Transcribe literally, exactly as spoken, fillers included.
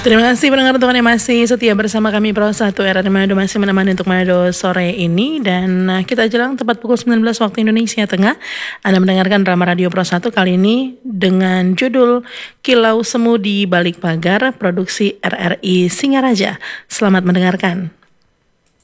Terima kasih pendengar teman yang masih setia bersama kami Pro satu R R Manado masih menemani untuk Manado sore ini. Dan uh, kita jelang tepat pukul sembilan belas waktu Indonesia Tengah. Anda mendengarkan drama radio Pro satu kali ini dengan judul Kilau Semu di Balik Pagar, produksi R R I Singaraja. Selamat mendengarkan.